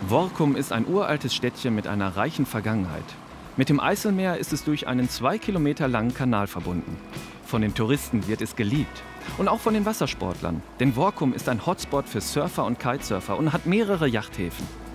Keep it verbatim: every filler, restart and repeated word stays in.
Workum ist ein uraltes Städtchen mit einer reichen Vergangenheit. Mit dem Eiselmeer ist es durch einen zwei Kilometer langen Kanal verbunden. Von den Touristen wird es geliebt. Und auch von den Wassersportlern. Denn Workum ist ein Hotspot für Surfer und Kitesurfer und hat mehrere Yachthäfen.